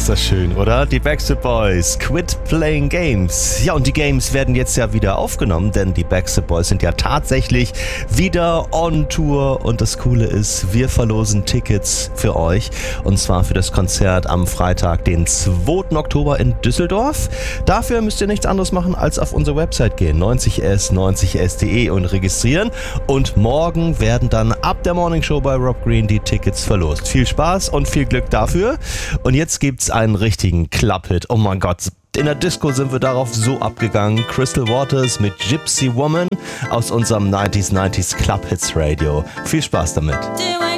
das schön, oder? Die Backstreet Boys, Quit Playing Games. Ja, und die Games werden jetzt ja wieder aufgenommen, denn die Backstreet Boys sind ja tatsächlich wieder on Tour. Und das Coole ist, wir verlosen Tickets für euch. Und zwar für das Konzert am Freitag, den 2. Oktober in Düsseldorf. Dafür müsst ihr nichts anderes machen, als auf unsere Website gehen, 90s.de und registrieren. Und morgen werden dann ab der Morning Show bei Rob Green die Tickets verlost. Viel Spaß und viel Glück dafür. Und jetzt gibt's einen richtigen Club-Hit. Oh mein Gott, in der Disco sind wir darauf so abgegangen. Crystal Waters mit Gypsy Woman aus unserem 90s Club Hits Radio. Viel Spaß damit.